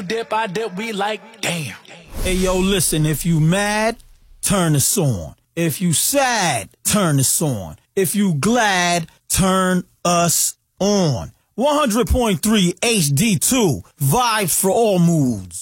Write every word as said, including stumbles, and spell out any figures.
dip, I dip, we like, damn. Hey, yo, listen, if you mad, turn this on. If you sad, turn this on. If you glad, turn us on. one hundred point three H D two, vibes for all moods.